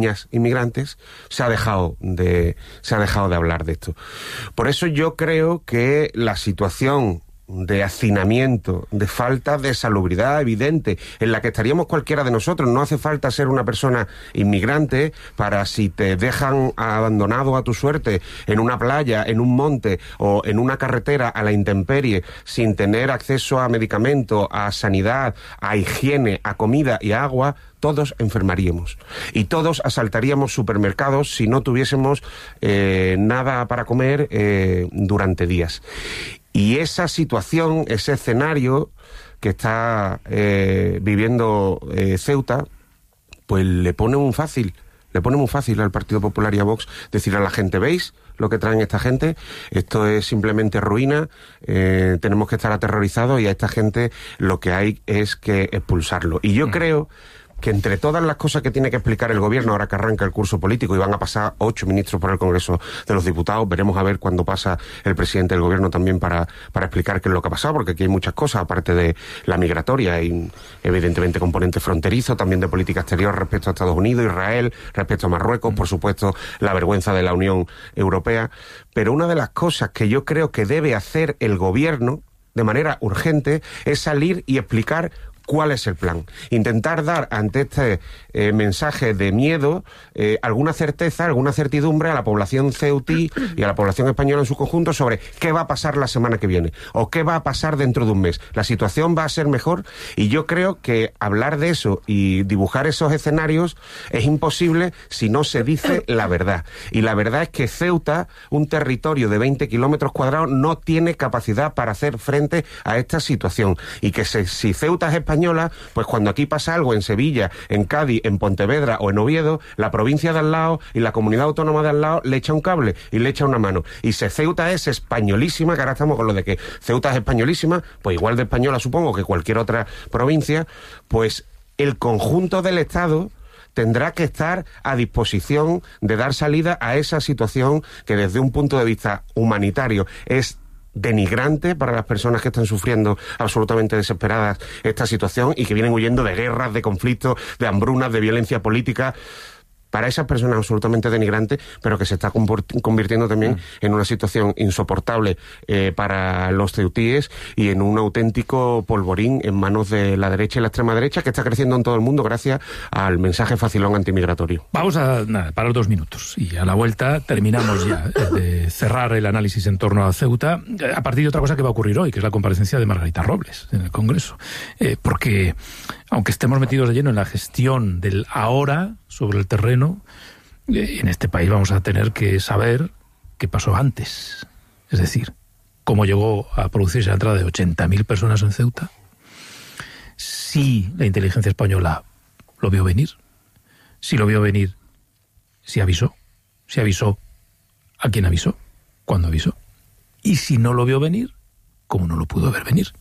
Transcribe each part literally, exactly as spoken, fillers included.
niñas inmigrantes, se ha dejado de, se ha dejado de hablar de esto. Por eso yo creo que la situación de hacinamiento, de falta de salubridad evidente, en la que estaríamos cualquiera de nosotros. No hace falta ser una persona inmigrante para, si te dejan abandonado a tu suerte en una playa, en un monte o en una carretera a la intemperie, sin tener acceso a medicamentos, a sanidad, a higiene, a comida y a agua, todos enfermaríamos. Y todos asaltaríamos supermercados si no tuviésemos eh, nada para comer eh, durante días. Y esa situación, ese escenario que está eh, viviendo eh, Ceuta, pues le pone muy fácil, le pone muy fácil al Partido Popular y a Vox decir a la gente, ¿veis lo que traen esta gente? Esto es simplemente ruina, eh, tenemos que estar aterrorizados y a esta gente lo que hay es que expulsarlo. Y yo mm. creo que entre todas las cosas que tiene que explicar el gobierno ahora que arranca el curso político, y van a pasar ocho ministros por el Congreso de los Diputados, veremos a ver cuándo pasa el presidente del gobierno también para, para explicar qué es lo que ha pasado, porque aquí hay muchas cosas, aparte de la migratoria, hay evidentemente componente fronterizo, también de política exterior respecto a Estados Unidos, Israel, respecto a Marruecos, por supuesto la vergüenza de la Unión Europea. Pero una de las cosas que yo creo que debe hacer el gobierno de manera urgente es salir y explicar cuál es el plan. Intentar dar ante este eh, mensaje de miedo eh, alguna certeza, alguna certidumbre a la población ceutí y a la población española en su conjunto sobre qué va a pasar la semana que viene o qué va a pasar dentro de un mes. La situación va a ser mejor, y yo creo que hablar de eso y dibujar esos escenarios es imposible si no se dice la verdad. Y la verdad es que Ceuta, un territorio de veinte kilómetros cuadrados, no tiene capacidad para hacer frente a esta situación. Y que se, si Ceuta es española, pues cuando aquí pasa algo en Sevilla, en Cádiz, en Pontevedra o en Oviedo, la provincia de al lado y la comunidad autónoma de al lado le echa un cable y le echa una mano. Y si Ceuta es españolísima, que ahora estamos con lo de que Ceuta es españolísima, pues igual de española supongo que cualquier otra provincia, pues el conjunto del Estado tendrá que estar a disposición de dar salida a esa situación que desde un punto de vista humanitario es denigrante para las personas que están sufriendo absolutamente desesperadas esta situación y que vienen huyendo de guerras, de conflictos, de hambrunas, de violencia política. Para esas personas absolutamente denigrante, pero que se está convirtiendo también mm. en una situación insoportable eh, para los ceutíes y en un auténtico polvorín en manos de la derecha y la extrema derecha, que está creciendo en todo el mundo gracias al mensaje facilón antimigratorio. Vamos a nada, parar dos minutos y a la vuelta terminamos ya de cerrar el análisis en torno a Ceuta, a partir de otra cosa que va a ocurrir hoy, que es la comparecencia de Margarita Robles en el Congreso. Eh, porque aunque estemos metidos de lleno en la gestión del ahora sobre el terreno, en este país vamos a tener que saber qué pasó antes. Es decir, cómo llegó a producirse la entrada de ochenta mil personas en Ceuta, si la inteligencia española lo vio venir, si lo vio venir, si avisó, si avisó, a quién avisó, cuándo avisó, y si no lo vio venir, cómo no lo pudo ver venir.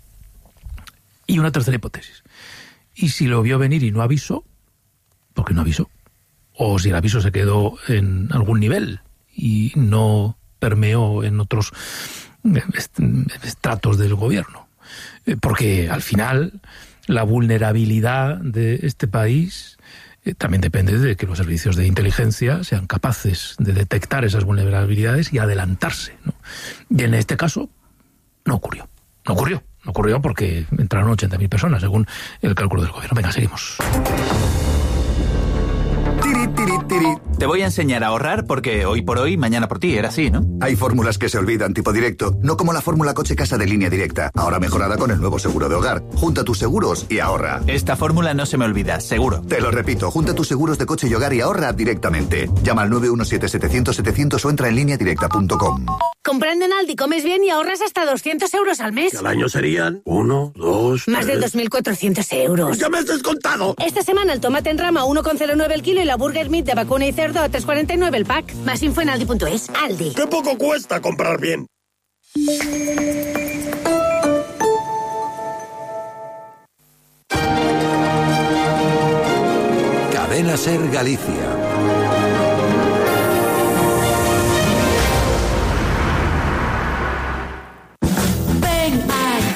Y una tercera hipótesis: y si lo vio venir y no avisó, ¿por qué no avisó? O si el aviso se quedó en algún nivel y no permeó en otros estratos del gobierno. Porque al final la vulnerabilidad de este país eh, también depende de que los servicios de inteligencia sean capaces de detectar esas vulnerabilidades y adelantarse, ¿no? Y en este caso no ocurrió. No ocurrió. No ocurrió porque entraron ochenta mil personas, según el cálculo del gobierno. Venga, seguimos. Tiri, tiri, tiri. Te voy a enseñar a ahorrar porque hoy por hoy, mañana por ti, era así, ¿no? Hay fórmulas que se olvidan, tipo directo, no como la fórmula coche-casa de Línea Directa, ahora mejorada con el nuevo seguro de hogar. Junta tus seguros y ahorra. Esta fórmula no se me olvida, seguro. Te lo repito, junta tus seguros de coche y hogar y ahorra directamente. Llama al nueve uno siete, setecientos, setecientos o entra en línea directa punto com. Comprando en Aldi comes bien y ahorras hasta doscientos euros al mes. Al año serían uno, dos... Más de dos mil cuatrocientos euros. ¡Ya me has descontado! Esta semana el tomate en rama uno coma cero nueve el kilo y la burger meat de vacuna y cerdo a tres coma cuarenta y nueve el pack. Más info en aldi punto es. Aldi. ¡Qué poco cuesta comprar bien! Cadena Ser Galicia.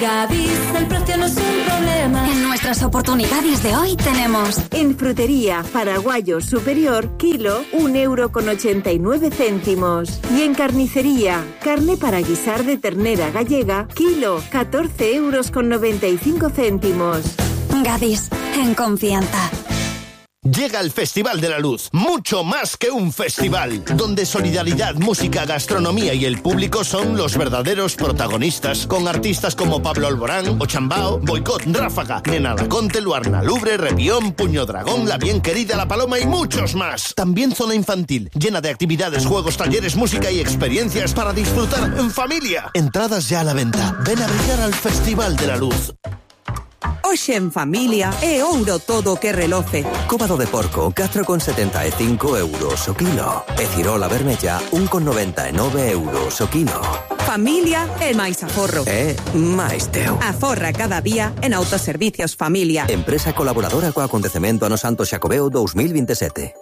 Gadis, el precio no es un problema. En nuestras oportunidades de hoy tenemos... En frutería, paraguayo superior, kilo, un euro con ochenta y nueve céntimos. Y en carnicería, carne para guisar de ternera gallega, kilo, catorce euros con noventa y cinco céntimos. Gadis, en confianza. Llega el Festival de la Luz, mucho más que un festival, donde solidaridad, música, gastronomía y el público son los verdaderos protagonistas, con artistas como Pablo Alborán, Ochambao, Boicot, Ráfaga, Nena Laconte, Luarna Lubre, Repión, Puño Dragón, La Bien Querida, La Paloma y muchos más. También zona infantil, llena de actividades, juegos, talleres, música y experiencias para disfrutar en familia. Entradas ya a la venta. Ven a brillar al Festival de la Luz. Hoxe en familia é ouro todo que reloce. Cóbado de porco, catro con setenta e cinco euros o kilo. E cirola vermella, un con noventa e nove euros o kilo. Familia é máis aforro. É máis teu. Aforra cada día en Autoservicios Familia. Empresa colaboradora co acontecemento ano Santo Xacobeo dos mil veintisiete.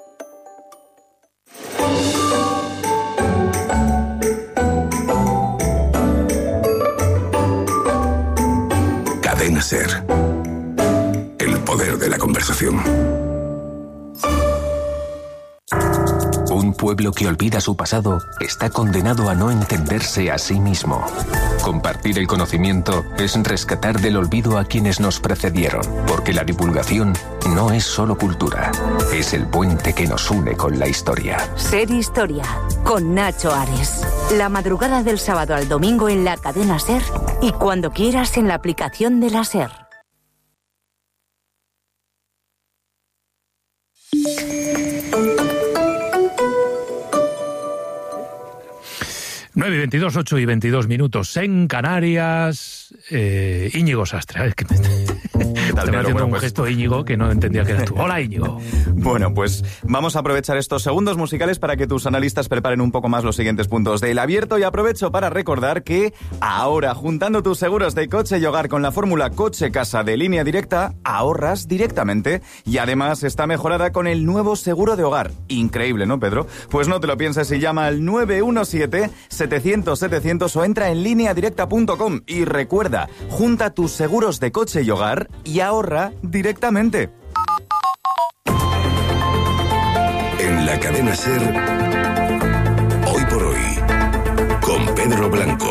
Cadena Ser. El poder de la conversación. Un pueblo que olvida su pasado está condenado a no entenderse a sí mismo. Compartir el conocimiento es rescatar del olvido a quienes nos precedieron, porque la divulgación no es solo cultura, es el puente que nos une con la historia. Ser Historia, con Nacho Ares. La madrugada del sábado al domingo en la cadena Ser y cuando quieras en la aplicación de la Ser. nueve y veintidós, ocho y veintidós minutos en Canarias. Eh, Íñigo Sastre. Es que me... ¿Qué tal, Te bueno, haciendo un pues... gesto, Íñigo, que no entendía que eras tú. Hola, Íñigo. Bueno, pues vamos a aprovechar estos segundos musicales para que tus analistas preparen un poco más los siguientes puntos del abierto, y aprovecho para recordar que ahora, juntando tus seguros de coche y hogar con la fórmula coche-casa de Línea Directa, ahorras directamente, y además está mejorada con el nuevo seguro de hogar. Increíble, ¿no, Pedro? Pues no te lo pienses y llama al nueve uno siete, setecientos, setecientos o entra en línea directa punto com y recuerda, junta tus seguros de coche y hogar y ahorra directamente. En la cadena Ser, hoy por hoy, con Pedro Blanco.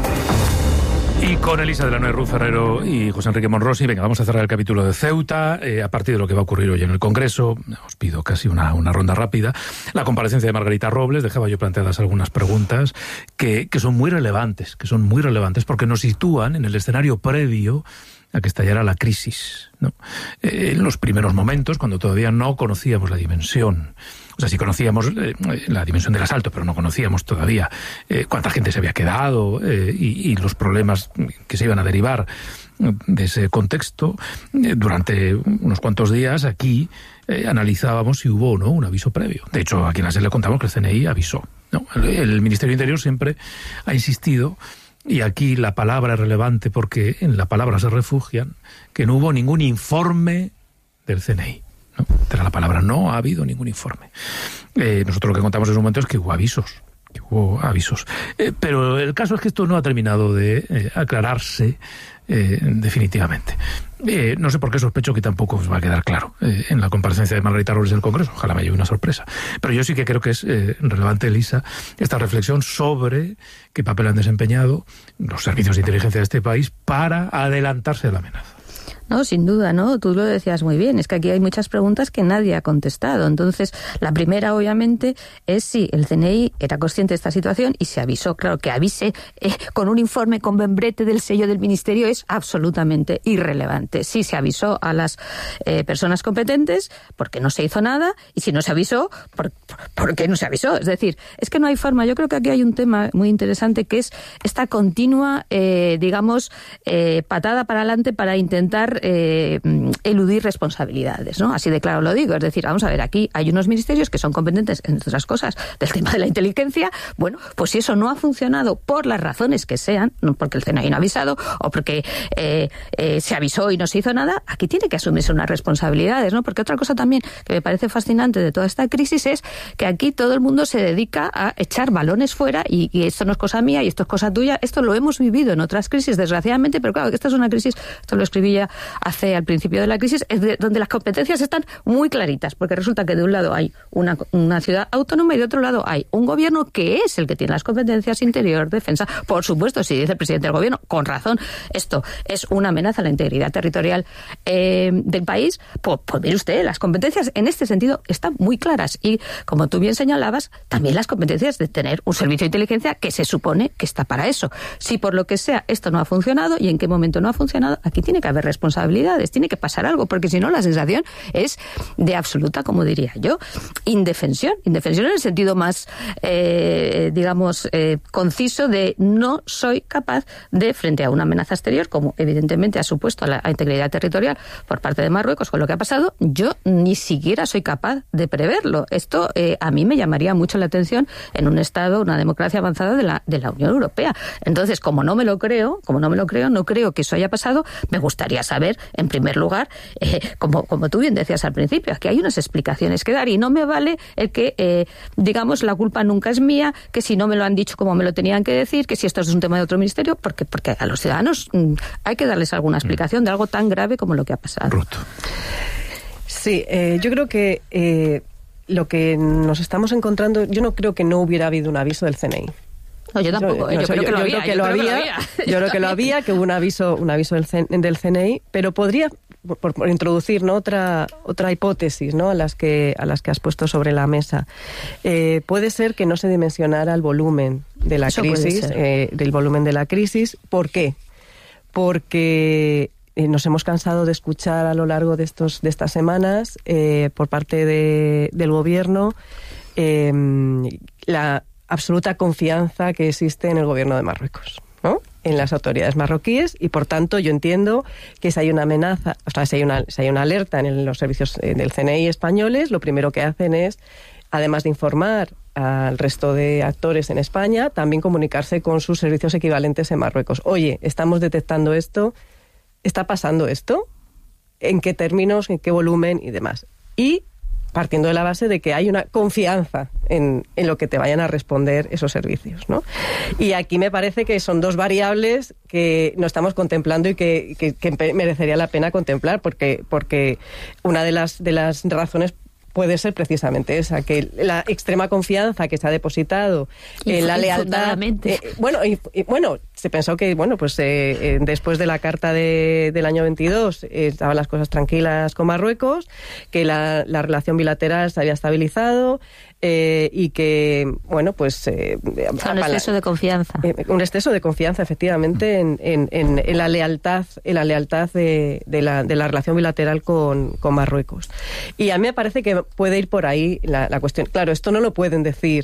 Y con Elisa de la Noe, Ruth Ferrero y José Enrique Monrosi. Venga, vamos a cerrar el capítulo de Ceuta, eh, a partir de lo que va a ocurrir hoy en el Congreso. Os pido casi una, una ronda rápida. La comparecencia de Margarita Robles, dejaba yo planteadas algunas preguntas que, que son muy relevantes, que son muy relevantes porque nos sitúan en el escenario previo a que estallara la crisis, ¿no? Eh, en los primeros momentos, cuando todavía no conocíamos la dimensión. O sea, sí conocíamos eh, la dimensión del asalto, pero no conocíamos todavía eh, cuánta gente se había quedado eh, y, y los problemas que se iban a derivar de ese contexto. Eh, durante unos cuantos días aquí eh, analizábamos si hubo o no un aviso previo. De hecho, aquí en la SER le contamos que el C N I avisó, ¿no? El, el Ministerio de Interior siempre ha insistido, y aquí la palabra es relevante porque en la palabra se refugian, que no hubo ningún informe del C N I. ¿No? Tras la palabra, no ha habido ningún informe. Eh, nosotros lo que contamos en ese momento es que hubo avisos, que hubo avisos. Eh, pero el caso es que esto no ha terminado de eh, aclararse eh, definitivamente. Eh, no sé por qué sospecho que tampoco os va a quedar claro eh, en la comparecencia de Margarita Robles del Congreso. Ojalá me lleve una sorpresa. Pero yo sí que creo que es eh, relevante, Elisa, esta reflexión sobre qué papel han desempeñado los servicios de inteligencia de este país para adelantarse a la amenaza. No, sin duda, ¿no? Tú lo decías muy bien, es que aquí hay muchas preguntas que nadie ha contestado. Entonces, la primera, obviamente, es si el C N I era consciente de esta situación y se avisó. Claro, que avise eh, con un informe con membrete del sello del Ministerio es absolutamente irrelevante. Sí se avisó a las eh, personas competentes porque no se hizo nada, y si no se avisó, ¿por, por, ¿por qué no se avisó? Es decir, es que no hay forma. Yo creo que aquí hay un tema muy interesante que es esta continua, eh, digamos, eh, patada para adelante para intentar Eh, eludir responsabilidades, ¿no? Así de claro lo digo. Es decir, vamos a ver, aquí hay unos ministerios que son competentes, entre otras cosas, del tema de la inteligencia. Bueno, pues si eso no ha funcionado por las razones que sean, no porque el C N I no ha avisado o porque eh, eh, se avisó y no se hizo nada, aquí tiene que asumirse unas responsabilidades, ¿no? Porque otra cosa también que me parece fascinante de toda esta crisis es que aquí todo el mundo se dedica a echar balones fuera y, y esto no es cosa mía y esto es cosa tuya. Esto lo hemos vivido en otras crisis, desgraciadamente, pero claro, que esta es una crisis, esto lo escribí ya hace al principio de la crisis, es de, donde las competencias están muy claritas, porque resulta que de un lado hay una, una ciudad autónoma y de otro lado hay un gobierno que es el que tiene las competencias interior, defensa. Por supuesto, si dice el presidente del gobierno, con razón, esto es una amenaza a la integridad territorial eh, del país, pues, pues mire usted, las competencias en este sentido están muy claras y, como tú bien señalabas, también las competencias de tener un servicio de inteligencia que se supone que está para eso. Si por lo que sea esto no ha funcionado y en qué momento no ha funcionado, aquí tiene que haber responsabilidades, tiene que pasar algo, porque si no la sensación es de absoluta, como diría yo, indefensión, indefensión en el sentido más, eh, digamos, eh, conciso de no soy capaz de, frente a una amenaza exterior, como evidentemente ha supuesto a la a integridad territorial por parte de Marruecos con lo que ha pasado, yo ni siquiera soy capaz de preverlo. Esto eh, a mí me llamaría mucho la atención en un Estado, una democracia avanzada de la, de la Unión Europea. Entonces, como no me lo creo, como no me lo creo, no creo que eso haya pasado, me gustaría saber, en primer lugar, eh, como, como tú bien decías al principio, que hay unas explicaciones que dar y no me vale el que, eh, digamos, la culpa nunca es mía, que si no me lo han dicho como me lo tenían que decir, que si esto es un tema de otro ministerio, porque, porque a los ciudadanos mm, hay que darles alguna explicación de algo tan grave como lo que ha pasado. Ruth. Sí, eh, yo creo que eh, lo que nos estamos encontrando, yo no creo que no hubiera habido un aviso del C N I. No, yo tampoco, yo, no, yo, creo, yo, que yo había, creo que lo había. Yo creo que lo había, yo creo que lo había, que hubo un aviso, un aviso del, C, del C N I, pero podría, por, por introducir, ¿no?, otra otra hipótesis, ¿no?, a las que a las que has puesto sobre la mesa. Eh, puede ser que no se dimensionara el volumen de la Eso crisis, eh, del volumen de la crisis. ¿Por qué? Porque eh, nos hemos cansado de escuchar a lo largo de estos de estas semanas eh, por parte de, del gobierno eh, la absoluta confianza que existe en el gobierno de Marruecos, ¿no?, en las autoridades marroquíes, y por tanto yo entiendo que si hay una amenaza, o sea, si hay una, si hay una alerta en los servicios eh, del C N I españoles, lo primero que hacen es, además de informar al resto de actores en España, también comunicarse con sus servicios equivalentes en Marruecos. Oye, estamos detectando esto, ¿está pasando esto? ¿En qué términos, en qué volumen y demás? Y partiendo de la base de que hay una confianza en, en lo que te vayan a responder esos servicios, ¿no? Y aquí me parece que son dos variables que no estamos contemplando y que, que, que merecería la pena contemplar, porque, porque una de las, de las razones puede ser precisamente esa, que la extrema confianza que se ha depositado en la lealtad. Eh, bueno, y, y, bueno, se pensó que, bueno, pues eh, eh, después de la carta de, del año veintidós eh, estaban las cosas tranquilas con Marruecos, que la, la relación bilateral se había estabilizado eh, y que, bueno, pues... Eh, un exceso de confianza. Eh, un exceso de confianza, efectivamente, en, en, en, en la lealtad, en la lealtad de, de, la, de la relación bilateral con, con Marruecos. Y a mí me parece que puede ir por ahí la, la cuestión. Claro, esto no lo pueden decir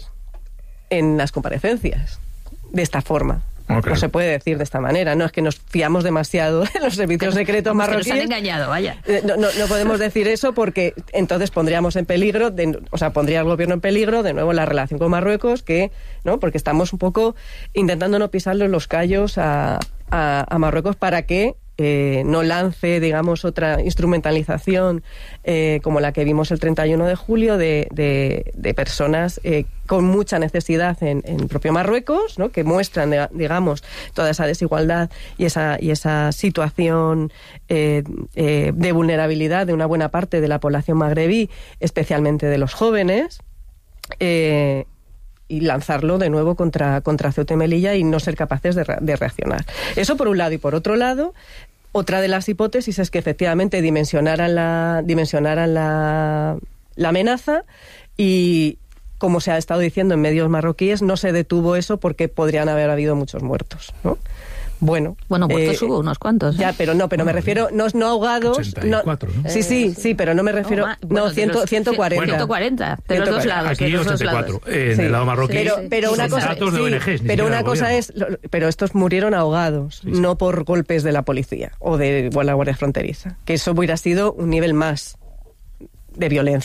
en las comparecencias de esta forma. Okay. No se puede decir de esta manera. No es que nos fiamos demasiado en los servicios secretos marroquíes. Nos han engañado, vaya. No, no, no podemos decir eso porque entonces pondríamos en peligro, de, o sea, pondría al gobierno en peligro de nuevo la relación con Marruecos, que, ¿no? Porque estamos un poco intentando no pisarle los callos a, a, a Marruecos para que Eh, no lance, digamos, otra instrumentalización eh, como la que vimos el treinta y uno de julio de, de, de personas eh, con mucha necesidad en, en propio Marruecos, ¿no?, que muestran, digamos, toda esa desigualdad y esa, y esa situación eh, eh, de vulnerabilidad de una buena parte de la población magrebí, especialmente de los jóvenes, eh, y lanzarlo de nuevo contra, contra Ceuta y Melilla y no ser capaces de, de reaccionar. Eso por un lado. Y por otro lado, otra de las hipótesis es que efectivamente dimensionaran la, dimensionaran la, la amenaza y, como se ha estado diciendo en medios marroquíes, no se detuvo eso porque podrían haber habido muchos muertos, ¿no? Bueno, bueno, muertos eh, hubo unos cuantos. ¿eh? Ya, pero no, pero me refiero, no, no ahogados. ochenta y cuatro, no, ¿no? Sí, sí, sí, pero no me refiero. No, bueno, no ciento, los, ciento cuarenta. ciento cuarenta, de los dos lados. Aquí ochenta y cuatro, en sí. el lado marroquí. Pero, pero una cosa, datos de sí, O N Ges, pero una cosa es, pero estos murieron ahogados, sí, sí. no por golpes de la policía o de bueno, la Guardia Fronteriza. Que eso hubiera sido un nivel más de violencia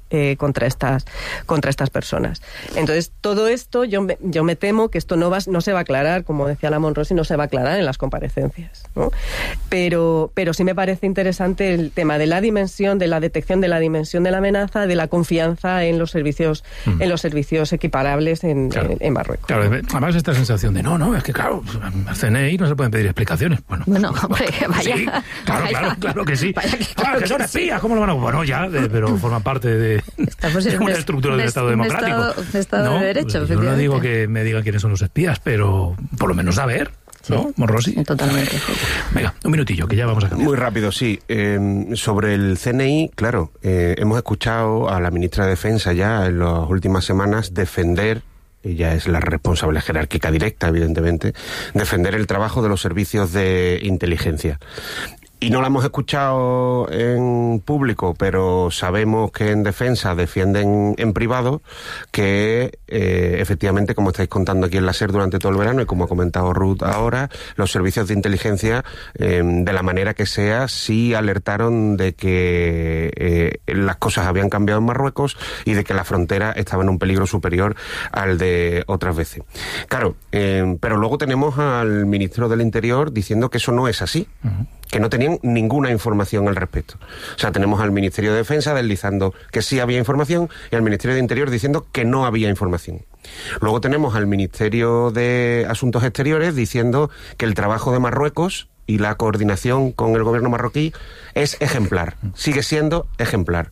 eh, contra estas contra estas personas. Entonces, todo esto, yo me, yo me temo que esto no va, no se va a aclarar, como decía la Monrosi, no se va a aclarar en las comparecencias, ¿no? Pero, pero sí me parece interesante el tema de la dimensión, de la detección de la dimensión de la amenaza, de la confianza en los servicios, mm. en los servicios equiparables en, claro. en, en Marruecos. Claro, además esta sensación de no, no, es que claro, al C N I no se pueden pedir explicaciones. Bueno, bueno hombre, vaya. Sí, claro, vaya, claro, claro que sí. Vaya que, claro ah, que, que son espías, sí. ¿Cómo lo van a...? Bueno, ya, de, pero forman parte de, de una estructura del Estado democrático. Estado, un Estado no, de derecho, yo no digo que me digan quiénes son los espías, pero por lo menos saber, ¿no, sí, Monrosi? Totalmente. Venga, un minutillo, que ya vamos a cambiar. Muy rápido, sí. Eh, sobre el C N I, claro, eh, hemos escuchado a la ministra de Defensa ya en las últimas semanas defender, ella es la responsable jerárquica directa, evidentemente, defender el trabajo de los servicios de inteligencia. Y no la hemos escuchado en público, pero sabemos que en defensa defienden en privado que eh, efectivamente, como estáis contando aquí en la SER durante todo el verano y como ha comentado Ruth ahora, los servicios de inteligencia, eh, de la manera que sea, sí alertaron de que eh, las cosas habían cambiado en Marruecos y de que la frontera estaba en un peligro superior al de otras veces. Claro, eh, pero luego tenemos al ministro del Interior diciendo que eso no es así. Uh-huh. Que no tenían ninguna información al respecto. O sea, tenemos al Ministerio de Defensa deslizando que sí había información y al Ministerio de Interior diciendo que no había información. Luego tenemos al Ministerio de Asuntos Exteriores diciendo que el trabajo de Marruecos y la coordinación con el gobierno marroquí es ejemplar, sigue siendo ejemplar.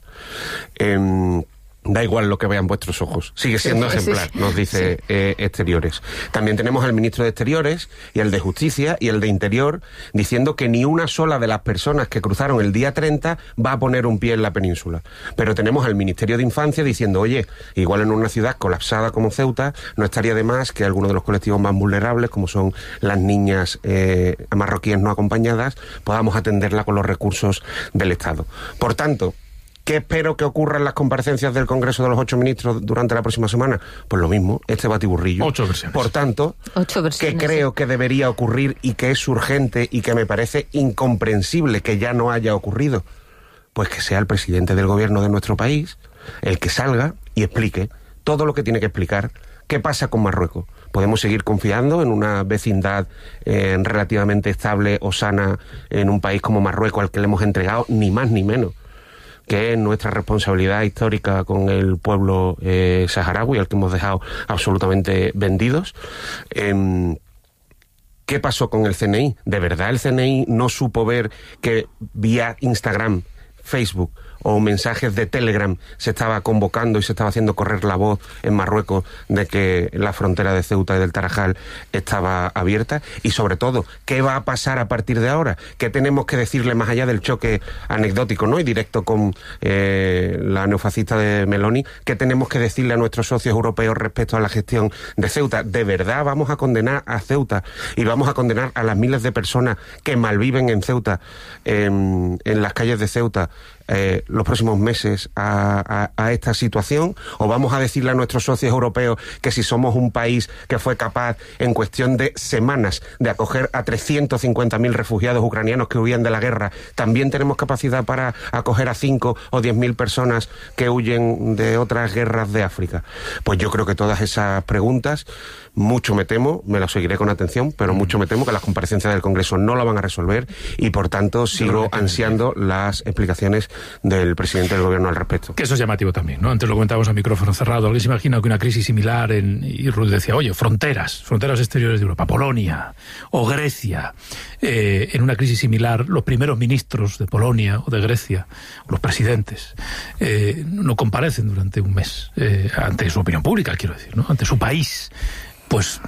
Eh, Da igual lo que vean vuestros ojos, sigue siendo sí, ejemplar, sí, nos dice sí. eh, Exteriores. También tenemos al ministro de Exteriores y el de Justicia y el de Interior diciendo que ni una sola de las personas que cruzaron el día treinta va a poner un pie en la península. Pero tenemos al Ministerio de Infancia diciendo, oye, igual en una ciudad colapsada como Ceuta, no estaría de más que algunos de los colectivos más vulnerables, como son las niñas eh, marroquíes no acompañadas, podamos atenderla con los recursos del Estado. Por tanto, ¿qué espero que ocurra en las comparecencias del Congreso de los ocho ministros durante la próxima semana? Pues lo mismo, este batiburrillo. Ocho versiones. Por tanto, ocho versiones, que creo sí. que debería ocurrir y que es urgente y que me parece incomprensible que ya no haya ocurrido, pues que sea el presidente del gobierno de nuestro país el que salga y explique todo lo que tiene que explicar. ¿Qué pasa con Marruecos? ¿Podemos seguir confiando en una vecindad eh, relativamente estable o sana en un país como Marruecos al que le hemos entregado ni más ni menos que es nuestra responsabilidad histórica con el pueblo eh, saharaui, al que hemos dejado absolutamente vendidos? Eh, ¿Qué pasó con el C N I? ¿De verdad el C N I no supo ver que vía Instagram, Facebook o mensajes de Telegram se estaba convocando y se estaba haciendo correr la voz en Marruecos de que la frontera de Ceuta y del Tarajal estaba abierta? Y sobre todo, ¿qué va a pasar a partir de ahora? ¿Qué tenemos que decirle más allá del choque anecdótico, ¿no?, y directo con eh, la neofascista de Meloni? ¿Qué tenemos que decirle a nuestros socios europeos respecto a la gestión de Ceuta? ¿De verdad vamos a condenar a Ceuta y vamos a condenar a las miles de personas que malviven en Ceuta, eh, en las calles de Ceuta, Eh, los próximos meses a, a, a esta situación? ¿O vamos a decirle a nuestros socios europeos que si somos un país que fue capaz en cuestión de semanas de acoger a trescientos cincuenta mil refugiados ucranianos que huían de la guerra, también tenemos capacidad para acoger a cinco o diez mil personas que huyen de otras guerras de África? Pues yo creo que todas esas preguntas, mucho me temo, me las seguiré con atención, pero mucho me temo que las comparecencias del Congreso no la van a resolver y por tanto sigo ansiando las explicaciones del presidente del gobierno al respecto. Que eso es llamativo también, ¿no? Antes lo comentábamos a micrófono cerrado. ¿Alguien se imagina que una crisis similar en, y Ruth decía, oye, fronteras, fronteras exteriores de Europa, Polonia o Grecia, eh, en una crisis similar, los primeros ministros de Polonia o de Grecia, los presidentes, eh, no comparecen durante un mes eh, ante su opinión pública, quiero decir, ¿no?, ante su país? Pues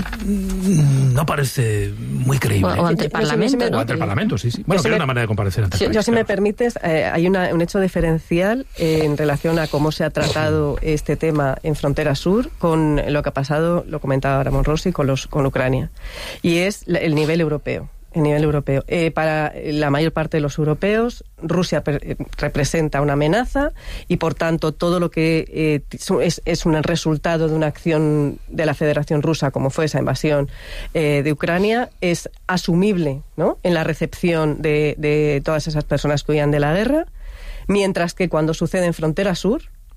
no parece muy creíble. O, o ante el Parlamento. O ante el Parlamento, sí, sí. Bueno, que era una manera de comparecer ante el Yo, país, yo si claro. me permites, eh, hay una, un hecho diferencial eh, en relación a cómo se ha tratado este tema en Frontera Sur con lo que ha pasado, lo comentaba Ramón Rossi, con, los, con Ucrania. Y es el nivel europeo. El nivel europeo. Eh, para la mayor parte de los europeos, Rusia per, representa una amenaza y, por tanto, todo lo que eh, es, es un resultado de una acción de la Federación Rusa, como fue esa invasión eh, de Ucrania, es asumible, ¿no?, en la recepción de, de todas esas personas que huían de la guerra, mientras que cuando sucede en Frontera Sur,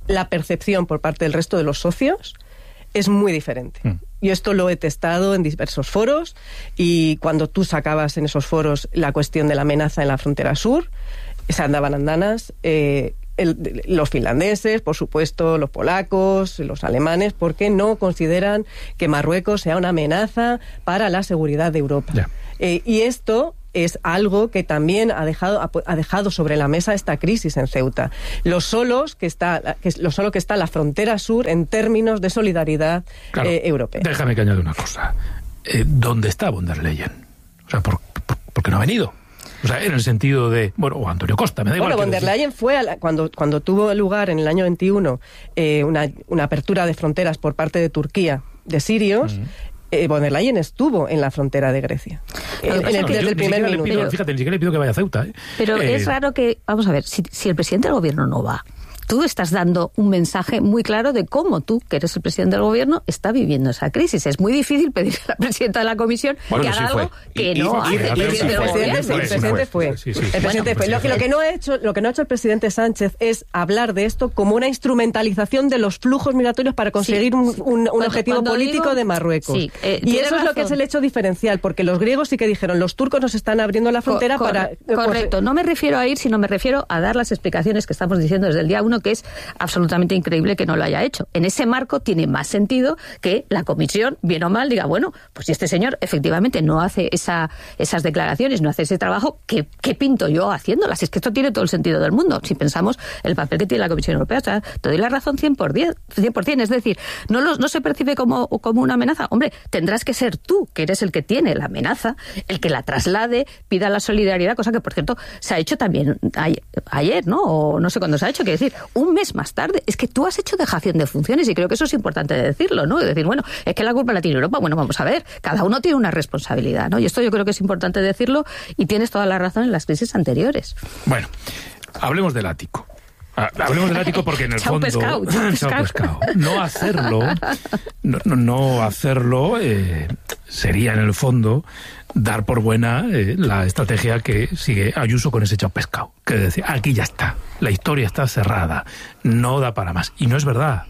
la percepción por parte del resto de los socios es muy diferente. Mm. Yo esto lo he testado en diversos foros, y cuando tú sacabas en esos foros la cuestión de la amenaza en la frontera sur, se andaban andanas, eh, el, los finlandeses, por supuesto, los polacos, los alemanes, porque no consideran que Marruecos sea una amenaza para la seguridad de Europa. Yeah. Eh, y esto es algo que también ha dejado, ha dejado sobre la mesa esta crisis en Ceuta. Lo solos que está, que lo solo que está la frontera sur en términos de solidaridad claro, eh, europea. Déjame que añade una cosa. Eh, ¿Dónde está von der Leyen? O sea, ¿por, por, por qué no ha venido? O sea, en el sentido de... Bueno, o Antonio Costa, me da igual. Bueno, von der Leyen fue, a la, cuando, cuando tuvo lugar en el año veintiuno eh, una, una apertura de fronteras por parte de Turquía de sirios, uh-huh. eh, von der Leyen estuvo en la frontera de Grecia. Eh, en el, desde el primer minuto. Pido, fíjate, ni siquiera le pido que vaya a Ceuta. ¿eh? Pero eh, es raro que... Vamos a ver, si, si el presidente del gobierno no va... Tú estás dando un mensaje muy claro de cómo tú, que eres el presidente del gobierno, está viviendo esa crisis. Es muy difícil pedir a la presidenta de la comisión bueno, que haga sí algo fue. que y, no y, hace. El presidente fue. El presidente fue. Lo que, lo que no ha hecho, lo que no ha hecho el presidente Sánchez es hablar de esto como una instrumentalización de los flujos migratorios para conseguir sí. un, un, un cuando, objetivo cuando político digo, de Marruecos. Sí, eh, y eso razón. es lo que es el hecho diferencial, porque los griegos sí que dijeron, los turcos nos están abriendo la frontera Co- corre, para... Correcto. No me refiero a ir, sino me refiero a dar las explicaciones que estamos diciendo desde el día uno, que es absolutamente increíble que no lo haya hecho. En ese marco tiene más sentido que la comisión, bien o mal, diga, bueno, pues si este señor efectivamente no hace esa, esas declaraciones, no hace ese trabajo, ¿qué, qué pinto yo haciéndolas? Es que esto tiene todo el sentido del mundo, si pensamos el papel que tiene la Comisión Europea. O sea, te doy la razón cien por ciento, es decir, no, los, no se percibe como, como una amenaza. Hombre, tendrás que ser tú, que eres el que tiene la amenaza, el que la traslade, pida la solidaridad, cosa que, por cierto, se ha hecho también ayer, ayer ¿no? O no sé cuándo se ha hecho, quiere decir, un mes más tarde. Es que tú has hecho dejación de funciones y creo que eso es importante decirlo, ¿no? Es decir, bueno, es que la culpa la tiene Europa. Bueno, vamos a ver, cada uno tiene una responsabilidad, ¿no? Y esto yo creo que es importante decirlo, y tienes toda la razón en las crisis anteriores. Bueno, hablemos del ático. Hablemos del ático porque en el chau fondo... Pescado, chau chau pescado. No hacerlo, no, no, no hacerlo eh, sería en el fondo dar por buena eh, la estrategia que sigue Ayuso con ese chau pescado. Que decía, aquí ya está, la historia está cerrada, no da para más. Y no es verdad.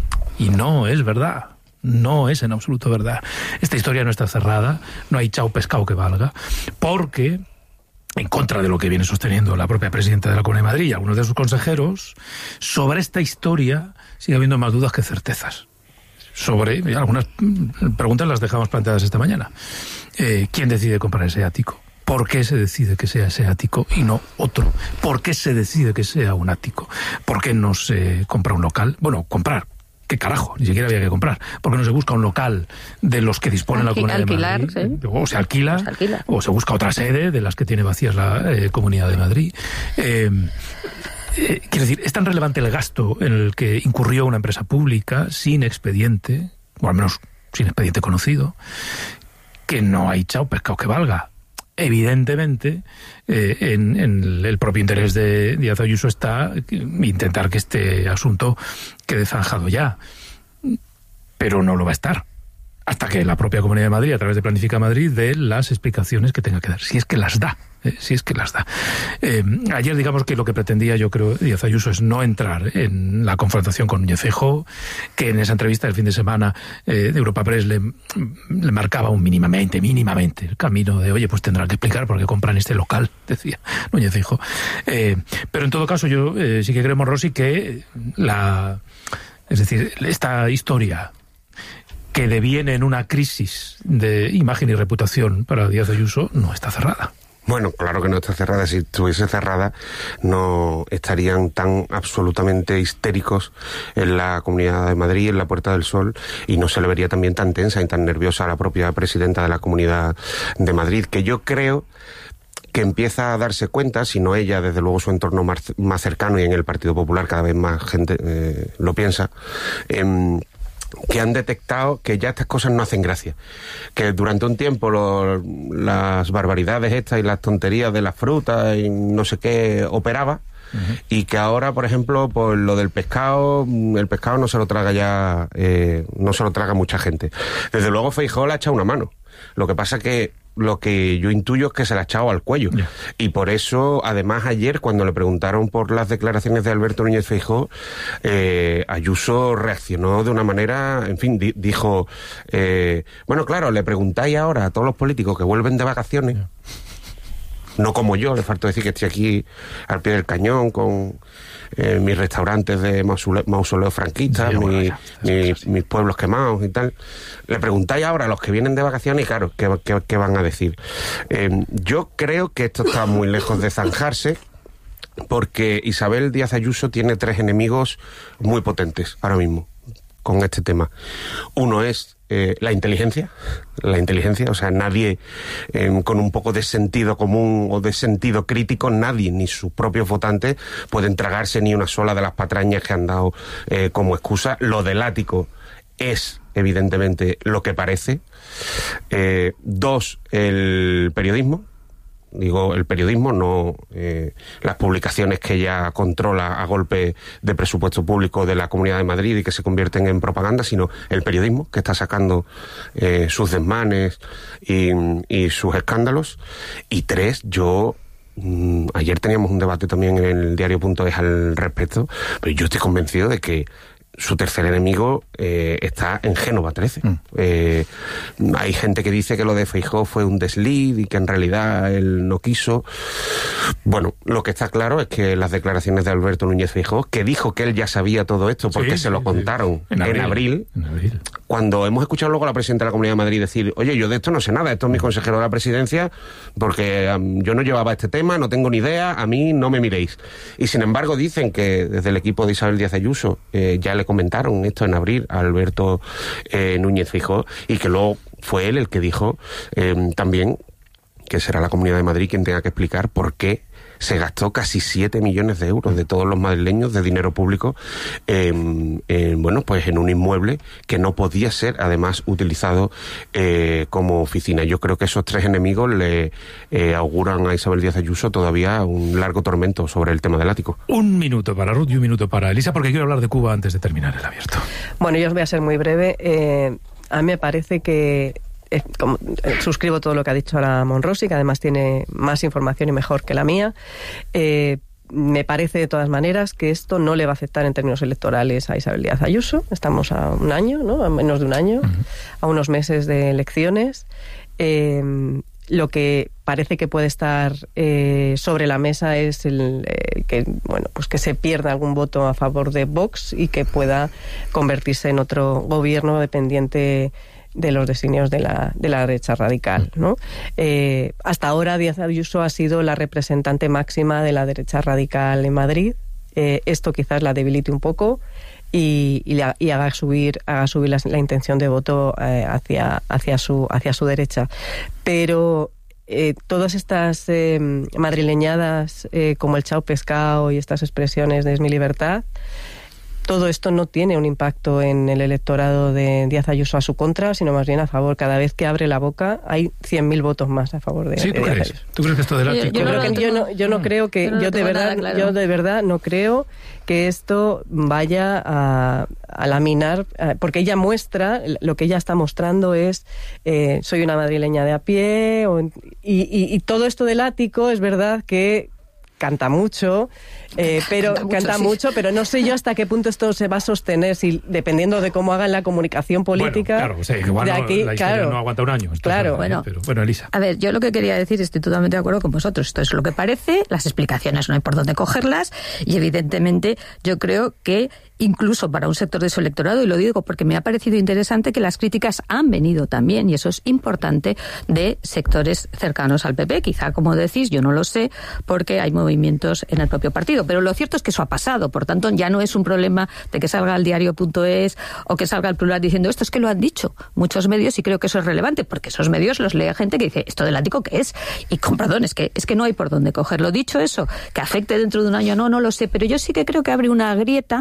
Y no es verdad. No es en absoluto verdad. Esta historia no está cerrada, no hay chau pescado que valga, porque... en contra de lo que viene sosteniendo la propia presidenta de la Comunidad de Madrid y algunos de sus consejeros, sobre esta historia sigue habiendo más dudas que certezas. Sobre, algunas preguntas las dejamos planteadas esta mañana. Eh, ¿Quién decide comprar ese ático? ¿Por qué se decide que sea ese ático y no otro? ¿Por qué se decide que sea un ático? ¿Por qué no se compra un local? Bueno, comprar. ¿Qué carajo? Ni siquiera había que comprar. ¿Por qué no se busca un local de los que dispone Alqui- la Comunidad alquilar, de Madrid? ¿sí? O se alquila, se alquila, o se busca otra sede de las que tiene vacías la eh, Comunidad de Madrid. Eh, eh, quiero decir, es tan relevante el gasto en el que incurrió una empresa pública sin expediente, o al menos sin expediente conocido, que no hay chau pescado que valga. Evidentemente, eh, en, en el propio interés de Díaz Ayuso está intentar que este asunto quede zanjado ya. Pero no lo va a estar. Hasta que la propia Comunidad de Madrid, a través de Planifica Madrid, dé las explicaciones que tenga que dar. Si es que las da. Eh, si es que las da. Eh, ayer, digamos que lo que pretendía, yo creo, Díaz Ayuso es no entrar en la confrontación con Núñez Feijóo, que en esa entrevista del fin de semana eh, de Europa Press le, le marcaba un mínimamente, mínimamente el camino de, oye, pues tendrán que explicar por qué compran este local, decía Núñez Feijóo. Eh, pero en todo caso, yo eh, sí que creo, Rossi, que la... Es decir, esta historia que deviene en una crisis de imagen y reputación para Díaz Ayuso no está cerrada. Bueno, claro que no está cerrada. Si estuviese cerrada, no estarían tan absolutamente histéricos en la Comunidad de Madrid, en la Puerta del Sol, y no se le vería también tan tensa y tan nerviosa a la propia presidenta de la Comunidad de Madrid, que yo creo que empieza a darse cuenta, si no ella, desde luego su entorno más, más cercano, y en el Partido Popular cada vez más gente eh, lo piensa, eh, que han detectado que ya estas cosas no hacen gracia, que durante un tiempo lo, las barbaridades estas y las tonterías de las frutas y no sé qué operaba, uh-huh. y que ahora, por ejemplo, pues lo del pescado, el pescado no se lo traga ya, eh, no se lo traga mucha gente. Desde luego Feijóo le ha echado una mano. Lo que pasa que lo que yo intuyo es que se la ha echado al cuello. Yeah. Y por eso, además, ayer, cuando le preguntaron por las declaraciones de Alberto Núñez Feijóo, eh, Ayuso reaccionó de una manera, en fin, di- dijo, eh, bueno, claro, le preguntáis ahora a todos los políticos que vuelven de vacaciones, yeah. no como yo, le falta decir que estoy aquí al pie del cañón con eh, mis restaurantes de mausoleo, mausoleo franquistas, sí, bueno, mi, ya, mi, mis pueblos quemados y tal. Le preguntáis ahora a los que vienen de vacaciones y claro, ¿qué, qué, qué van a decir? Eh, yo creo que esto está muy lejos de zanjarse, porque Isabel Díaz Ayuso tiene tres enemigos muy potentes ahora mismo con este tema. Uno es eh, la inteligencia, la inteligencia, o sea, nadie eh, con un poco de sentido común o de sentido crítico, nadie, ni sus propios votantes, pueden tragarse ni una sola de las patrañas que han dado eh, como excusa. Lo del ático es, evidentemente, lo que parece. Eh, dos, el periodismo. Digo, el periodismo, no eh, las publicaciones que ella controla a golpe de presupuesto público de la Comunidad de Madrid y que se convierten en propaganda, sino el periodismo que está sacando eh, sus desmanes y, y sus escándalos. Y tres, yo... Mm, ayer teníamos un debate también en el diario punto es al respecto, pero yo estoy convencido de que su tercer enemigo eh, está en Génova trece. Mm. Eh, hay gente que dice que lo de Feijóo fue un desliz y que en realidad él no quiso. Bueno, lo que está claro es que las declaraciones de Alberto Núñez Feijóo, que dijo que él ya sabía todo esto porque sí, se lo contaron sí. en, abril, en, abril, en abril, cuando hemos escuchado luego a la presidenta de la Comunidad de Madrid decir, oye, yo de esto no sé nada, esto es mi consejero de la presidencia, porque um, yo no llevaba este tema, no tengo ni idea, a mí no me miréis. Y sin embargo dicen que desde el equipo de Isabel Díaz Ayuso eh, ya le comentaron esto en abril a Alberto eh, Núñez Feijóo, y que luego fue él el que dijo eh, también que será la Comunidad de Madrid quien tenga que explicar por qué se gastó casi siete millones de euros de todos los madrileños de dinero público eh, eh, bueno, pues en un inmueble que no podía ser además utilizado eh, como oficina. Yo creo que esos tres enemigos le eh, auguran a Isabel Díaz Ayuso todavía un largo tormento sobre el tema del ático. Un minuto para Ruth y un minuto para Elisa, porque quiero hablar de Cuba antes de terminar el abierto. Bueno, yo os voy a ser muy breve. Eh, a mí me parece que Eh, como, eh, suscribo todo lo que ha dicho ahora Monrosi, que además tiene más información y mejor que la mía. Eh, me parece de todas maneras que esto no le va a afectar en términos electorales a Isabel Díaz Ayuso. Estamos a un año, ¿no? A menos de un año, uh-huh. a unos meses de elecciones. Eh, lo que parece que puede estar eh, sobre la mesa es el eh, que bueno pues que se pierda algún voto a favor de Vox y que pueda convertirse en otro gobierno dependiente de los designios de la, de la derecha radical, ¿no? Eh, hasta ahora Díaz Ayuso ha sido la representante máxima de la derecha radical en Madrid. Eh, esto quizás la debilite un poco y, y, la, y haga subir, haga subir la, la intención de voto eh, hacia, hacia, su, hacia su derecha. Pero eh, todas estas eh, madrileñadas eh, como el chao pescado y estas expresiones de es mi libertad, todo esto no tiene un impacto en el electorado de Díaz Ayuso a su contra, sino más bien a favor. Cada vez que abre la boca hay cien mil votos más a favor de, ¿Sí, de ¿tú Díaz crees? Ayuso. ¿Tú crees que esto del ático? Yo, yo, no, yo, no, yo no creo que... Yo, no yo, de verdad, nada, claro. yo de verdad no creo que esto vaya a, a laminar, porque ella muestra, lo que ella está mostrando es eh, soy una madrileña de a pie, o, y, y, y todo esto del ático es verdad que canta mucho, eh, pero canta, mucho, canta sí. mucho, pero no sé yo hasta qué punto esto se va a sostener, si dependiendo de cómo hagan la comunicación política. Bueno, claro, o sea, que igual de aquí, no, la historia claro, no aguanta un año. Claro, bueno, pero, bueno, Elisa. A ver, yo lo que quería decir, estoy totalmente de acuerdo con vosotros. Esto es lo que parece, las explicaciones no hay por dónde cogerlas, y evidentemente yo creo que incluso para un sector de su electorado, y lo digo porque me ha parecido interesante que las críticas han venido también, y eso es importante, de sectores cercanos al P P. Quizá, como decís, yo no lo sé, porque hay movimientos en el propio partido, pero lo cierto es que eso ha pasado. Por tanto, ya no es un problema de que salga el diario punto es o que salga el Plural diciendo esto, es que lo han dicho muchos medios, y creo que eso es relevante, porque esos medios los lee gente que dice, ¿esto del ático qué es? Y con perdón, es que, es que no hay por dónde cogerlo. Dicho eso, que afecte dentro de un año, no, no lo sé, pero yo sí que creo que abre una grieta en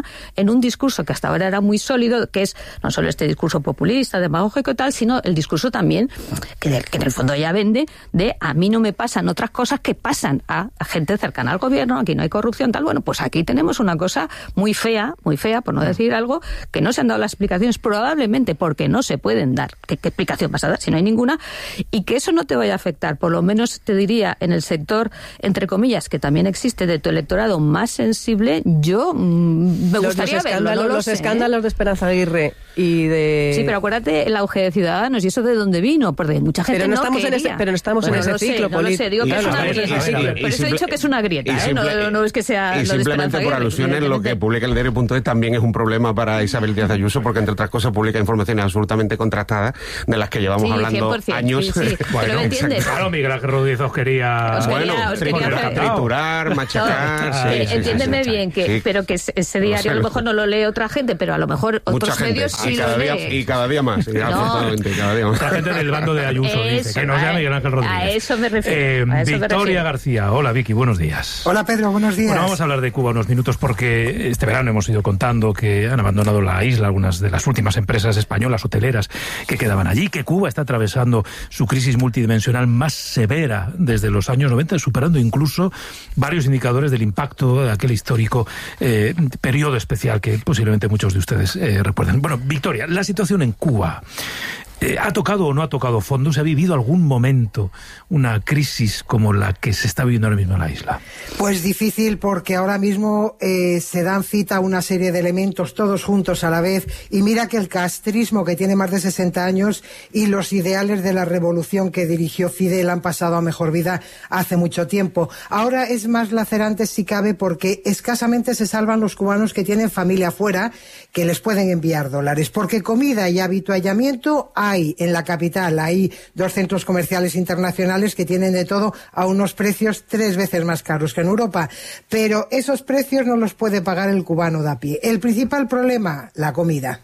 en un discurso que hasta ahora era muy sólido, que es no solo este discurso populista, demagógico y tal, sino el discurso también, que, de, que en el fondo ya vende, de a mí no me pasan otras cosas que pasan a, a gente cercana al gobierno, aquí no hay corrupción, tal. Bueno, pues aquí tenemos una cosa muy fea, muy fea, por no decir algo, que no se han dado las explicaciones, probablemente porque no se pueden dar. ¿Qué, qué explicación vas a dar si no hay ninguna? Y que eso no te vaya a afectar, por lo menos te diría, en el sector, entre comillas, que también existe, de tu electorado más sensible, yo mmm, me los, gustaría los verlo, no lo Los sé, escándalos ¿eh? de Esperanza Aguirre y de... Sí, pero acuérdate el auge de Ciudadanos, y eso de dónde vino, porque mucha gente pero no, no estamos quería. En ese, pero no estamos bueno, en ese no ciclo, sé, no lo sé, digo que es una grieta. Por eso he dicho que es una grieta, ¿eh? No, no, no es que sea... Y simplemente por alusiones, lo que publica el diario punto es también es un problema para Isabel Díaz Ayuso, porque entre otras cosas publica informaciones absolutamente contrastadas de las que llevamos sí, hablando cien por ciento, años. Sí, sí. Bueno, pero me entiendes. Claro, Miguel Ángel Rodríguez os quería... Os bueno, quería, os quería hacer... triturar, machacar... No, sí, eh, sí, entiéndeme sí, bien, sí, que, sí. pero que ese diario a lo mejor no lo lee otra gente, pero a lo mejor otros Mucha medios gente. sí y lo cada día, lee. Y cada día más, sí, no. afortunadamente, cada día más. La gente del bando de Ayuso Eso, dice, que nos llame Miguel Ángel Rodríguez. A eso me refiero. Eh, a eso me Victoria refiero. García, hola Vicky, buenos días. Hola Pedro, buenos días. Bueno, vamos a hablar de Cuba unos minutos porque este verano hemos ido contando que han abandonado la isla algunas de las últimas empresas españolas hoteleras que quedaban allí, que Cuba está atravesando su crisis multidimensional más severa desde los años noventa, superando incluso varios indicadores del impacto de aquel histórico eh, periodo especial que posiblemente muchos de ustedes eh, recuerden. Bueno, Victoria, la situación en Cuba. Eh, ¿Ha tocado o no ha tocado fondo? ¿Se ha vivido algún momento una crisis como la que se está viviendo ahora mismo en la isla? Pues difícil, porque ahora mismo eh, se dan cita una serie de elementos todos juntos a la vez, y mira que el castrismo, que tiene más de sesenta años, y los ideales de la revolución que dirigió Fidel han pasado a mejor vida hace mucho tiempo. Ahora es más lacerante si cabe, porque escasamente se salvan los cubanos que tienen familia fuera, que les pueden enviar dólares, porque comida y habituallamiento hay en la capital. Hay dos centros comerciales internacionales que tienen de todo a unos precios tres veces más caros que en Europa, pero esos precios no los puede pagar el cubano de a pie. El principal problema, la comida.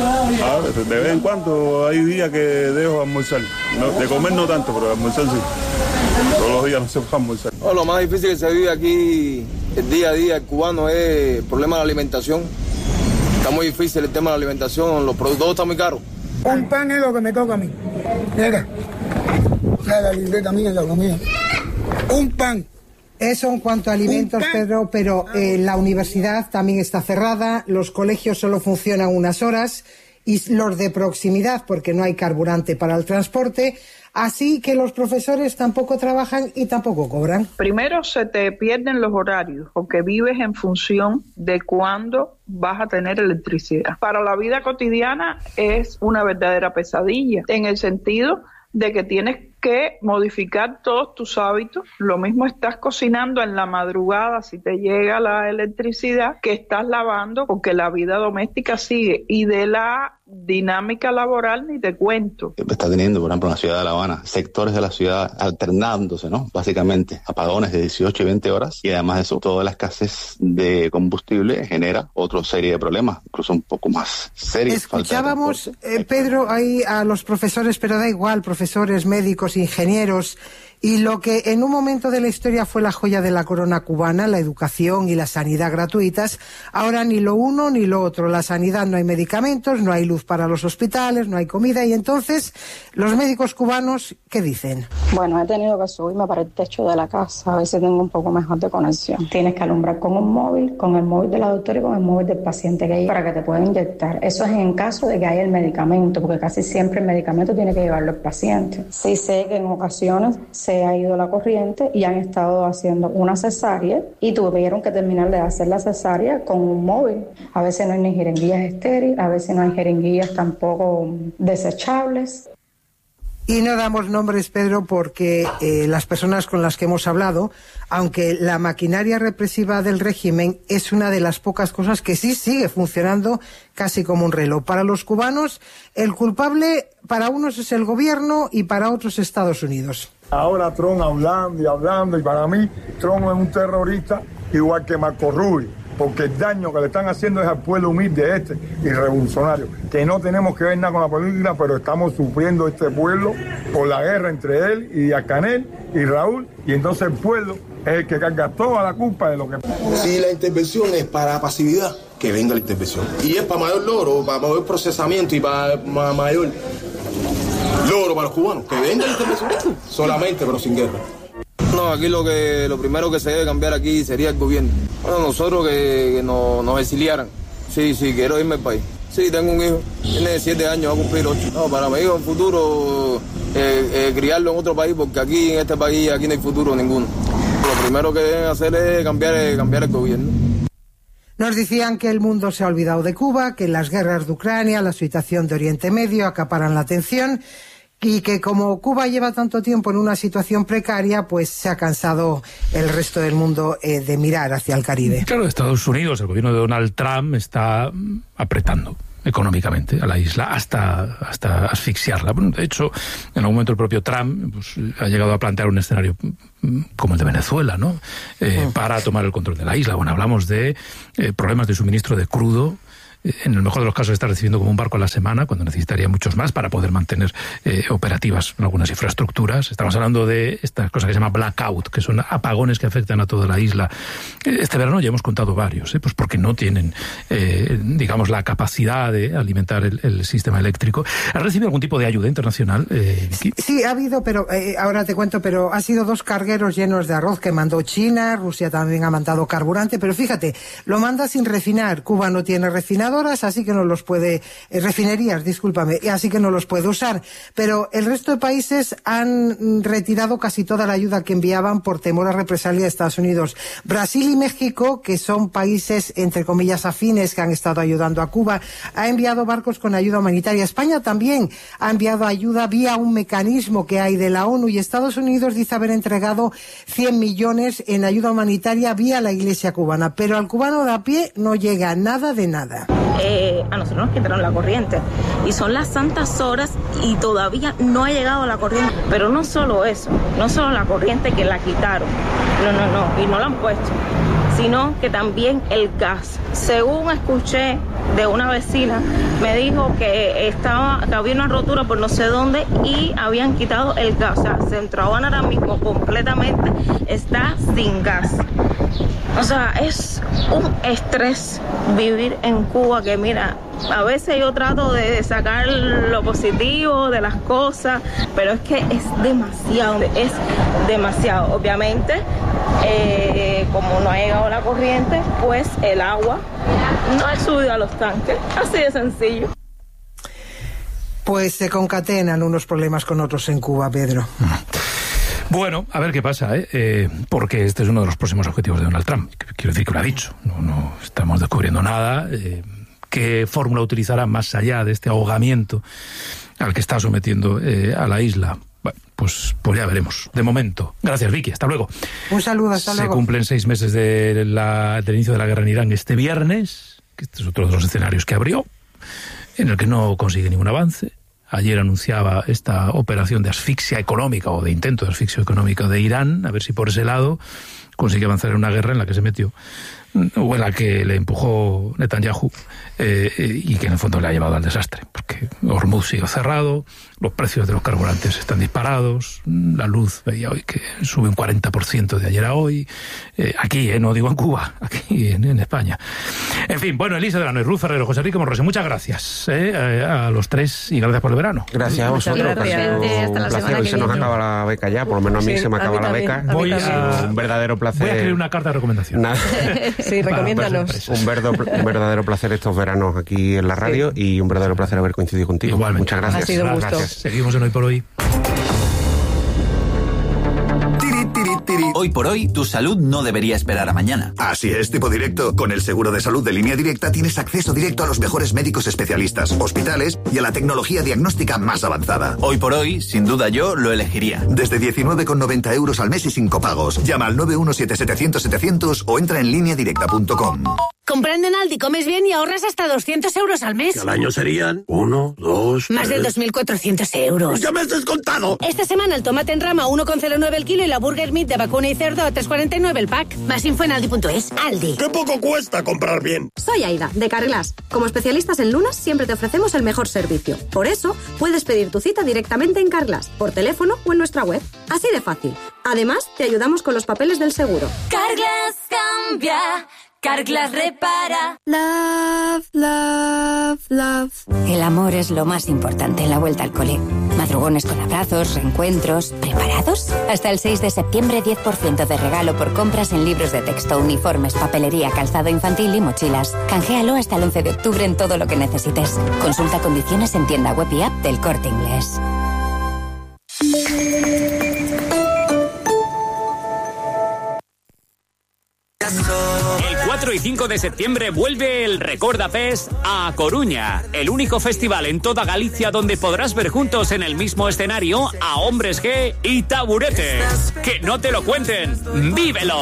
A ver, de vez en cuando hay días que dejo almorzar, no, de comer no tanto, pero de almorzar sí. Todos los días no se puede almorzar. No, lo más difícil que se vive aquí el día a día el cubano es el problema de la alimentación. Está muy difícil el tema de la alimentación, los productos están muy caros. Un pan es lo que me toca a mí. Mira, la libreta mía es la comida. Un pan. Eso en cuanto a alimentos, Pedro, pero eh, la universidad también está cerrada, los colegios solo funcionan unas horas, y los de proximidad, porque no hay carburante para el transporte, así que los profesores tampoco trabajan y tampoco cobran. Primero se te pierden los horarios, porque vives en función de cuándo vas a tener electricidad. Para la vida cotidiana es una verdadera pesadilla, en el sentido de que tienes que modificar todos tus hábitos. Lo mismo estás cocinando en la madrugada si te llega la electricidad, que estás lavando, porque la vida doméstica sigue. Y de la dinámica laboral ni te cuento. Está teniendo, por ejemplo, en la ciudad de La Habana, sectores de la ciudad alternándose, ¿no? Básicamente, apagones de dieciocho y veinte horas, y además de eso, toda la escasez de combustible genera otra serie de problemas, incluso un poco más serios. Escuchábamos, eh, Pedro, ahí a los profesores, pero da igual, profesores, médicos, ingenieros, y lo que en un momento de la historia fue la joya de la corona cubana, la educación y la sanidad gratuitas, ahora ni lo uno ni lo otro. La sanidad, no hay medicamentos, no hay luz para los hospitales, no hay comida, y entonces los médicos cubanos, ¿qué dicen? Bueno, he tenido que subirme para el techo de la casa, a veces tengo un poco mejor de conexión. Tienes que alumbrar con un móvil, con el móvil de la doctora y con el móvil del paciente que hay para que te pueda inyectar. Eso es en caso de que haya el medicamento, porque casi siempre el medicamento tiene que llevarlo el paciente. Sí sé que en ocasiones se ha ido la corriente y han estado haciendo una cesárea y tuvieron que terminar de hacer la cesárea con un móvil. A veces no hay ni jeringuillas estériles, a veces no hay jeringuillas tampoco desechables. Y no damos nombres, Pedro, porque eh, las personas con las que hemos hablado, aunque la maquinaria represiva del régimen es una de las pocas cosas que sí sigue funcionando casi como un reloj. Para los cubanos, el culpable para unos es el gobierno y para otros Estados Unidos. Ahora Trump hablando y hablando, y para mí Trump es un terrorista igual que Marco Rubio, porque el daño que le están haciendo es al pueblo humilde este y revolucionario, que no tenemos que ver nada con la política, pero estamos sufriendo este pueblo por la guerra entre él y Díaz-Canel y Raúl, y entonces el pueblo es el que carga toda la culpa de lo que... Si la intervención es para pasividad, que venga la intervención. Y es para mayor logro, para mayor procesamiento y para, para mayor logro para los cubanos, que venga la intervención solamente, pero sin guerra. No, aquí lo que lo primero que se debe cambiar aquí sería el gobierno. Bueno, nosotros que, que nos, nos exiliaran. Sí, sí, quiero irme al país. Sí, tengo un hijo, tiene siete años, va a cumplir ocho. No, para mi hijo en futuro eh, eh, criarlo en otro país, porque aquí en este país aquí no hay futuro ninguno. Lo primero que deben hacer es cambiar, cambiar el gobierno. Nos decían que el mundo se ha olvidado de Cuba, que las guerras de Ucrania, la situación de Oriente Medio acaparan la atención y que como Cuba lleva tanto tiempo en una situación precaria, pues se ha cansado el resto del mundo eh, de mirar hacia el Caribe. Claro, Estados Unidos, el gobierno de Donald Trump está apretando económicamente a la isla hasta, hasta asfixiarla. Bueno, de hecho, en algún momento el propio Trump pues, ha llegado a plantear un escenario como el de Venezuela, ¿no? Eh, para tomar el control de la isla. Bueno, hablamos de eh, problemas de suministro de crudo. En el mejor de los casos está recibiendo como un barco a la semana, cuando necesitaría muchos más para poder mantener eh, operativas algunas infraestructuras. Estamos hablando de estas cosas que se llama blackout, que son apagones que afectan a toda la isla. Este verano ya hemos contado varios, ¿eh? Pues porque no tienen, eh, digamos, la capacidad de alimentar el, el sistema eléctrico. ¿Has recibido algún tipo de ayuda internacional, eh, Vicky? Sí, ha habido, pero eh, ahora te cuento, pero ha sido dos cargueros llenos de arroz que mandó China, Rusia también ha mandado carburante, pero fíjate, lo manda sin refinar. Cuba no tiene refinado, así que no los puede, eh, refinerías, discúlpame, y así que no los puede usar. Pero el resto de países han retirado casi toda la ayuda que enviaban por temor a represalia de Estados Unidos. Brasil y México, que son países, entre comillas, afines que han estado ayudando a Cuba, ha enviado barcos con ayuda humanitaria. España también ha enviado ayuda vía un mecanismo que hay de la ONU, y Estados Unidos dice haber entregado cien millones en ayuda humanitaria vía la Iglesia cubana. Pero al cubano de a pie no llega nada de nada. Eh, a nosotros nos quitaron la corriente y son las santas horas y todavía no ha llegado la corriente. Pero no solo eso, no solo la corriente que la quitaron, no, no, no, y no la han puesto, sino que también el gas. Según escuché de una vecina, me dijo que estaba, que había una rotura por no sé dónde y habían quitado el gas. O sea, Centro Habana ahora mismo completamente está sin gas. O sea, es un estrés vivir en Cuba que, mira, a veces yo trato de sacar lo positivo de las cosas, pero es que es demasiado, es demasiado. Obviamente, eh, como no ha llegado la corriente, pues el agua no ha subido a los tanques, así de sencillo. Pues se concatenan unos problemas con otros en Cuba, Pedro. Bueno, a ver qué pasa, ¿eh? Eh, porque este es uno de los próximos objetivos de Donald Trump. Quiero decir que lo ha dicho, no, no estamos descubriendo nada. Eh, ¿Qué fórmula utilizará más allá de este ahogamiento al que está sometiendo eh, a la isla? Bueno, pues, pues ya veremos. De momento. Gracias, Vicky. Hasta luego. Un saludo, hasta luego. Se cumplen seis meses de la, del inicio de la guerra en Irán este viernes, que este es otro de los escenarios que abrió, en el que no consigue ningún avance. Ayer anunciaba esta operación de asfixia económica o de intento de asfixia económica de Irán, a ver si por ese lado consigue avanzar en una guerra en la que se metió, o en la que le empujó Netanyahu, eh, y que en el fondo le ha llevado al desastre, porque Hormuz sigue cerrado, los precios de los carburantes están disparados, la luz veía hoy que sube un cuarenta por ciento de ayer a hoy, eh, aquí, eh, no digo en Cuba, aquí en, en España. En fin, bueno, Elisa Delano y Ruth Ferrero, José Enrique Monrose, muchas gracias eh, a los tres y gracias por el verano. Gracias a vosotros. Gracias. Hasta la semana Hoy que se nos viene. acaba la beca ya, por lo menos a mí Sí, se me a acaba mí la también, beca. a mí Voy también. a, Un verdadero placer. voy a escribir una carta de recomendación. Nada. Sí, recomiéndanos. Un, verdo, un verdadero placer estos veranos aquí en la radio, sí. Y un verdadero placer haber coincidido contigo. Igualmente. Muchas gracias. Ha sido un gusto. Gracias. Seguimos en Hoy por Hoy. Hoy por hoy, tu salud no debería esperar a mañana. Así es, tipo directo. Con el seguro de salud de Línea Directa tienes acceso directo a los mejores médicos especialistas, hospitales y a la tecnología diagnóstica más avanzada. Hoy por hoy, sin duda yo lo elegiría. Desde diecinueve con noventa euros al mes y sin copagos. Llama al nueve uno siete setecientos setecientos o entra en línea directa punto com. Comprando en Aldi comes bien y ahorras hasta doscientos euros al mes. Al año serían uno, dos... Más de dos mil cuatrocientos euros. ¡Ya me has descontado! Esta semana el tomate en rama uno con cero nueve el kilo y la burger meat de vacuna y cerdo a tres cuarenta y nueve el pack. Más info en aldi punto es. Aldi. ¡Qué poco cuesta comprar bien! Soy Aida, de Carglass. Como especialistas en lunas siempre te ofrecemos el mejor servicio. Por eso, puedes pedir tu cita directamente en Carglass, por teléfono o en nuestra web. Así de fácil. Además, te ayudamos con los papeles del seguro. Carglass cambia, Carglass repara. Love, love, love. El amor es lo más importante en la vuelta al cole. Madrugones con abrazos, reencuentros. ¿Preparados? Hasta el seis de septiembre, diez por ciento de regalo por compras en libros de texto, uniformes, papelería, calzado infantil y mochilas. Canjealo hasta el once de octubre en todo lo que necesites. Consulta condiciones en tienda web y app del Corte Inglés. El cuatro y cinco de septiembre vuelve el Recorda Fest a Coruña, el único festival en toda Galicia donde podrás ver juntos en el mismo escenario a Hombres G y Taburete. Que no te lo cuenten, vívelo.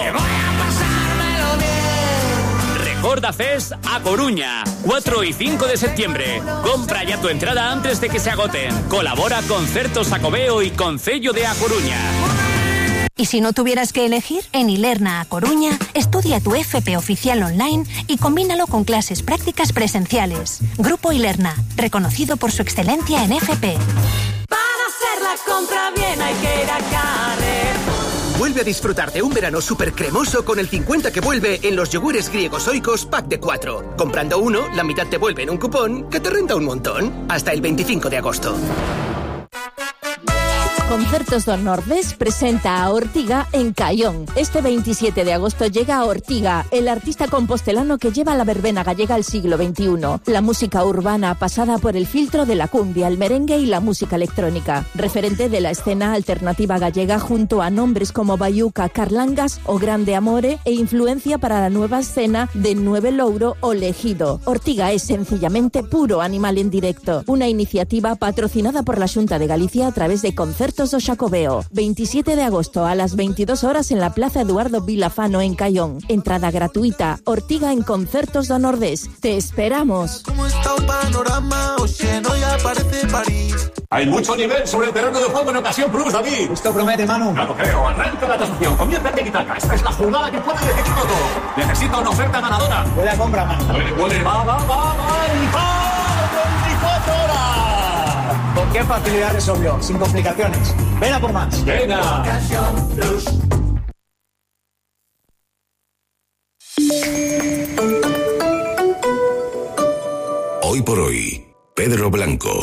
Recorda Fest a Coruña, cuatro y cinco de septiembre. Compra ya tu entrada antes de que se agoten. Colabora Concertos Xacobeo y Concello de A Coruña. Y si no tuvieras que elegir, en Ilerna A Coruña, estudia tu F P oficial online y combínalo con clases prácticas presenciales. Grupo Ilerna, reconocido por su excelencia en F P. Para hacer la compra bien hay que ir a Carrefour. Vuelve a disfrutar de un verano súper cremoso con el cincuenta que vuelve en los yogures griegos Oikos pack de cuatro. Comprando uno, la mitad te vuelve en un cupón que te renta un montón. Hasta el veinticinco de agosto. Concertos do Nordés presenta a Ortiga en Cayón. Este veintisiete de agosto llega a Ortiga, el artista compostelano que lleva la verbena gallega al siglo veintiuno. La música urbana pasada por el filtro de la cumbia, el merengue y la música electrónica. Referente de la escena alternativa gallega junto a nombres como Bayuca, Carlangas o Grande Amore e influencia para la nueva escena de Nueve Louro o Legido. Ortiga es sencillamente puro animal en directo. Una iniciativa patrocinada por la Xunta de Galicia a través de Concertos do Xacobeo. veintisiete de agosto a las veintidós horas en la Plaza Eduardo Vilafano en Cayón. Entrada gratuita. Ortiga en Concertos do Nordés. Te esperamos. ¿Cómo está el panorama? Oye, no ya aparece París. Hay mucho nivel sobre el terreno de juego en ocasión plus, David. Esto promete, Manu. No lo creo. Arranca la tasación. Comienza el tiki-taka. Esta es la jugada que puede decidirlo todo. Necesita una oferta ganadora. Huele a compra, Manu. Huele, huele. Va, va, va, va. Y va. veinticuatro horas. ¿Con qué facilidad resolvió? Sin complicaciones. Ven a por más. Venga. Hoy por hoy, Pedro Blanco.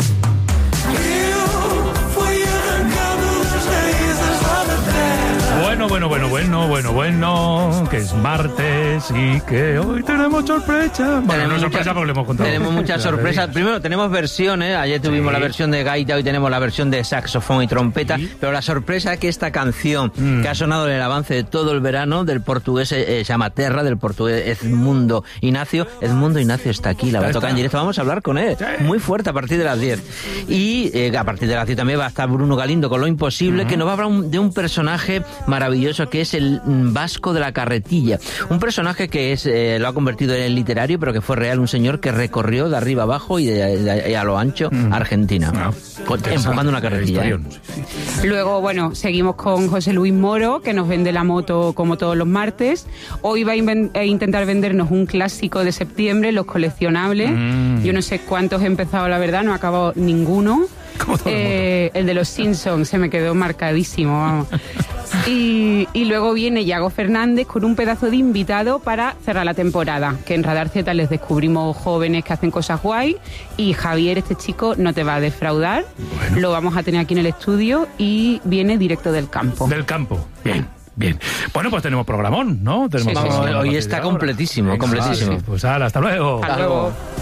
Bueno, bueno, bueno, bueno, bueno, bueno, que es martes y que hoy tenemos sorpresa. Bueno, tenemos no sorpresa mucha, porque le hemos contado. Tenemos muchas sorpresas. Primero tenemos versiones, ayer tuvimos sí. la versión de gaita, hoy tenemos la versión de saxofón y trompeta, sí. pero la sorpresa es que esta canción mm. que ha sonado en el avance de todo el verano del portugués, eh, se llama Terra, del portugués Edmundo Ignacio. Edmundo Ignacio está aquí, la va a tocar en directo, vamos a hablar con él, sí. muy fuerte a partir de las diez. Y eh, a partir de las diez también va a estar Bruno Galindo con Lo Imposible, mm. que nos va a hablar un, de un personaje maravilloso que es el Vasco de la Carretilla, un personaje que es eh, lo ha convertido en literario, pero que fue real, un señor que recorrió de arriba abajo y de, de, de a lo ancho mm. Argentina, no, empujando una carretilla. ¿eh? Luego, bueno, seguimos con José Luis Moro, que nos vende la moto como todos los martes. Hoy va a, inven- a intentar vendernos un clásico de septiembre, Los Coleccionables. Mm. Yo no sé cuántos he empezado, la verdad, no he acabado ninguno. Eh, el de los Simpsons se me quedó marcadísimo, vamos. Y, y luego viene Iago Fernández con un pedazo de invitado para cerrar la temporada, que en Radar Z les descubrimos jóvenes que hacen cosas guay, y Javier, este chico, no te va a defraudar. Bueno. Lo vamos a tener aquí en el estudio y viene directo del campo. Del campo, bien. Bien. Bueno, pues tenemos programón, ¿no? Tenemos sí, sí, sí. Hoy está completísimo, completísimo. Sí, pues ala, hasta luego. Hasta luego.